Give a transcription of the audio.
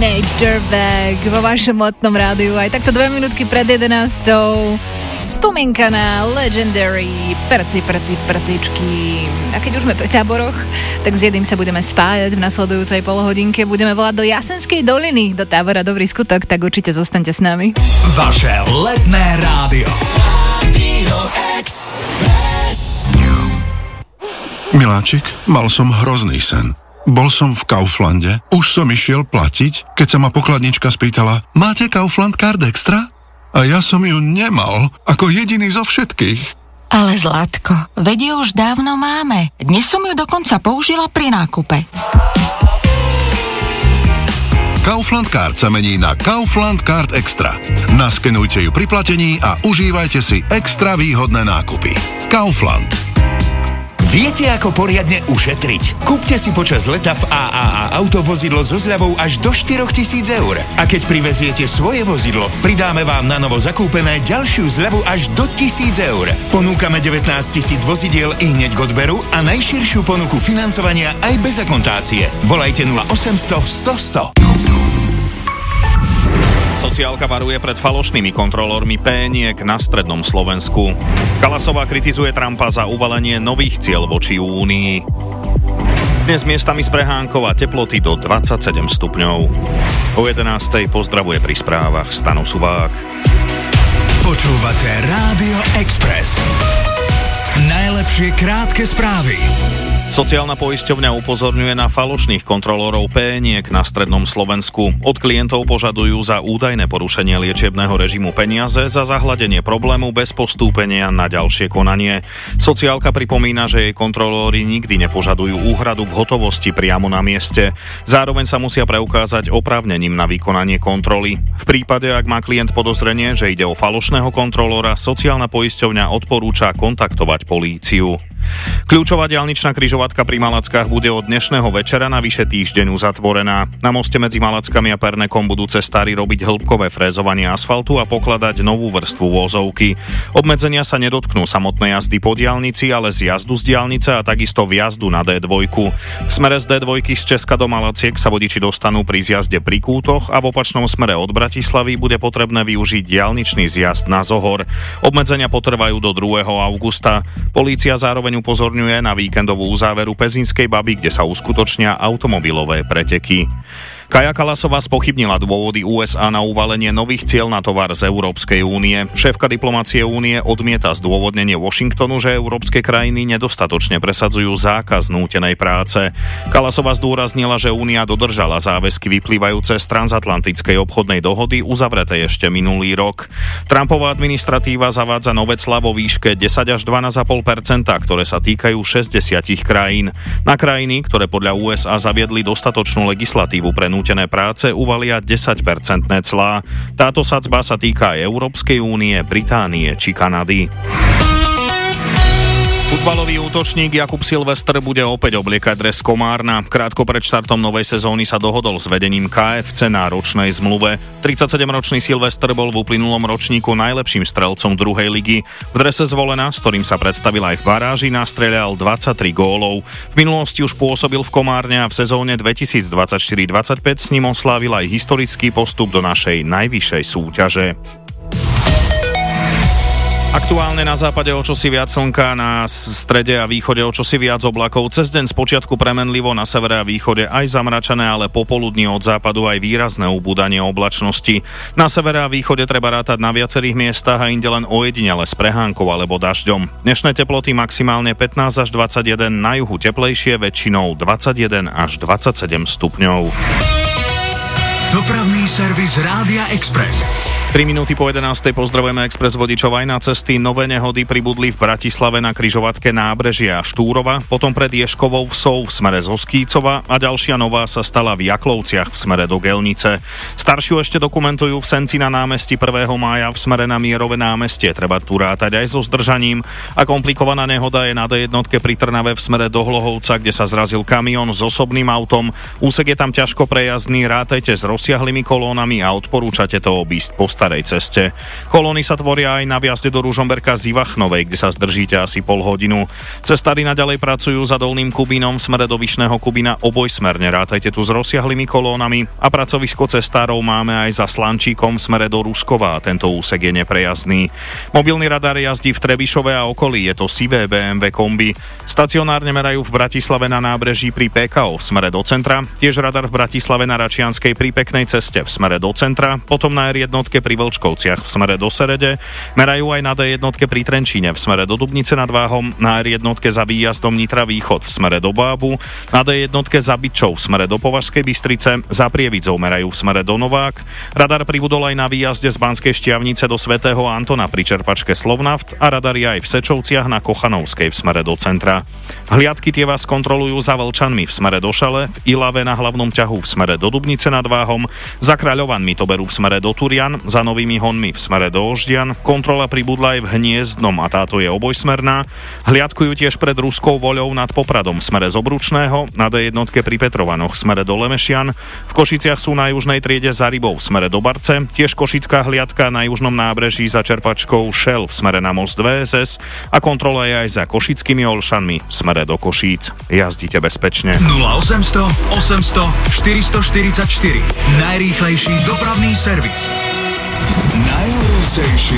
Teenage Dirtbag vo vašom motnom rádiu. Aj takto 2 minútky pred 11. Spomienka na Legendary prcičky. A keď už sme pri táboroch, tak s jedným sa budeme spájať v nasledujúcej polhodinke. Budeme volať do Jasenskej doliny, do tábora Dobrý skutok, tak určite zostaňte s nami. Vaše letné rádio. Miláčik, mal som hrozný sen. Bol som v Kauflande, už som išiel platiť, keď sa ma pokladnička spýtala: máte Kaufland Card Extra? A ja som ju nemal, ako jediný zo všetkých. Ale Zlatko, veď ju už dávno máme. Dnes som ju dokonca použila pri nákupe. Kaufland Card sa mení na Kaufland Card Extra. Naskenujte ju pri platení a užívajte si extra výhodné nákupy. Kaufland. Viete, ako poriadne ušetriť? Kúpte si počas leta v AAA autovozidlo so zľavou až do 4 000 eur. A keď priveziete svoje vozidlo, pridáme vám na novo zakúpené ďalšiu zľavu až do 1 000 eur. Ponúkame 19 000 vozidiel i hneď k odberu a najširšiu ponuku financovania aj bez akontácie. Volajte 0800 100 100. Sociálka varuje pred falošnými kontrolórmi PN-iek na strednom Slovensku. Kalasová kritizuje Trumpa za uvalenie nových cieľ voči Únii. Dnes miestami z prehánková teploty do 27 stupňov. O 11:00 pozdravuje pri správach Stano Suvák. Počúvate Rádio Express. Najlepšie krátke správy. Sociálna poisťovňa upozorňuje na falošných kontrolórov PN-iek na strednom Slovensku. Od klientov požadujú za údajné porušenie liečebného režimu peniaze za zahladenie problému bez postúpenia na ďalšie konanie. Sociálka pripomína, že jej kontrolóri nikdy nepožadujú úhradu v hotovosti priamo na mieste. Zároveň sa musia preukázať oprávnením na vykonanie kontroly. V prípade, ak má klient podozrenie, že ide o falošného kontrolóra, sociálna poisťovňa odporúča kontaktovať políciu. Kľúčová diaľničná križovatka pri Malackách bude od dnešného večera na vyše týždeň uzatvorená. Na moste medzi Malackami a Pernekom budú cestári robiť hĺbkové frézovanie asfaltu a pokladať novú vrstvu vozovky. Obmedzenia sa nedotknú samotnej jazdy po diaľnici, ale z jazdu z diaľnice a takisto vjazdu na D2. V smere z D2 z Česka do Malaciek sa vodiči dostanú pri zjazde pri Kútoch a v opačnom smere od Bratislavy bude potrebné využiť diaľničný zjazd na Zohor. Obmedzenia potrvajú do 2. augusta. Polícia zároveň upozorňuje na víkendovú uzáveru Pezinskej Baby, kde sa uskutočnia automobilové preteky. Kaja Kallasová spochybnila dôvody USA na uvalenie nových ciel na tovar z Európskej únie. Šéfka diplomacie únie odmieta zdôvodnenie Washingtonu, že európske krajiny nedostatočne presadzujú zákaz nútenej práce. Kallasová zdôraznila, že únia dodržala záväzky vyplývajúce z transatlantickej obchodnej dohody uzavretej ešte minulý rok. Trumpová administratíva zavádza nové clá vo výške 10 až 12,5%, ktoré sa týkajú 60 krajín. Na krajiny, ktoré podľa USA zaviedli dostatočnú legislatívu pre nútené práce, uvalia 10% clá. Táto sadzba sa týka aj Európskej únie, Británie či Kanady. Futbalový útočník Jakub Silvestr bude opäť obliekať dres Komárna. Krátko pred štartom novej sezóny sa dohodol s vedením KFC na ročnej zmluve. 37-ročný Silvestr bol v uplynulom ročníku najlepším strelcom druhej ligy. V drese Zvolena, s ktorým sa predstavil aj v baráži, nastreľal 23 gólov. V minulosti už pôsobil v Komárne a v sezóne 2024-25 s ním oslávil aj historický postup do našej najvyššej súťaže. Aktuálne na západe o čosi viac slnka, na strede a východe o čosi viac oblakov. Cez deň spočiatku premenlivo, na severe a východe aj zamračené, ale popoludní od západu aj výrazné ubúdanie oblačnosti. Na severe a východe treba rátať na viacerých miestach a inde len ojedinele s prehánkou alebo dažďom. Dnešné teploty maximálne 15 až 21, na juhu teplejšie, väčšinou 21 až 27 stupňov. Dopravný servis Rádia Express. 3 minúty po 11. pozdravujeme Express vodičov aj na cesty. Nové nehody pribudli v Bratislave na križovatke Nábrežia Štúrova, potom pred Ježkovou Vsou v smere zo Skýcova a ďalšia nová sa stala v Jaklovciach v smere do Gelnice. Staršiu ešte dokumentujú v Senci na námestí 1. mája v smere na Mierové námestie. Treba tu rátať aj so zdržaním a komplikovaná nehoda je na D1 pri Trnave v smere do Hlohovca, kde sa zrazil kamión s osobným autom. Úsek je tam ťažko prejazdný, rátajte s rozsiahlými kolónami a odporúčate to obísť po starej ceste. Kolóny sa tvoria aj na vjazde do Ružomberka z Ivachnovej, kde sa zdržíte asi pol hodinu. Cestári naďalej pracujú za Dolným Kubínom v smere do Vyšného Kubína obojsmerne. Rátajte tu s rozsiahlými kolónami a pracovisko cestárov máme aj za Slančíkom v smere do Ruskova. Tento úsek je neprejazdný. Mobilný radar jazdí v Trebišove a okolí, je to sivé BMW kombi. Stacionárne merajú v Bratislave na nábreží pri PKO v smere do centra, tiež radar v Bratislave na Račianskej pri Peknej ceste v smere do centra, potom na R1 pri Vlčkovciach v smere do Serede, merajú aj na D1 pri Trenčíne v smere do Dubnice nad Váhom, na R1 za výjazdom Nitra Východ v smere do Bábu, na D1 za Byčov v smere do Považskej Bystrice, za Prievicou merajú v smere do Novák, radar pribudol aj na výjazde z Banskej Štiavnice do Svätého Antona pri čerpačke Slovnaft a radar je aj v Sečovciach na Kochanovskej v smere do centra. Hliadky tie vás kontrolujú za Vlčanmi v smere do Šale, v Ilave na hlavnom ťahu v smere do Dubnice nad Váhom, za Kráľovanmi to berú v smere do Turian, za Novými Honmi v smere do Oždian, kontrola pribudla aj v Hniezdnom a táto je obojsmerná. Hliadkujú tiež pred Ruskou Voľou nad Popradom v smere z Obručného, na D1 pri Petrovanoch v smere do Lemešian, v Košiciach sú na južnej triede za Rybou v smere do Barce, tiež košická hliadka na južnom nábreží za čerpačkou Šel v smere na most VSS a kontrola je aj za Košickými Olšanmi v smere do Košíc. Jazdite bezpečne. 0800 800 444. Najrýchlejší dopravný servis. Najvrúcejší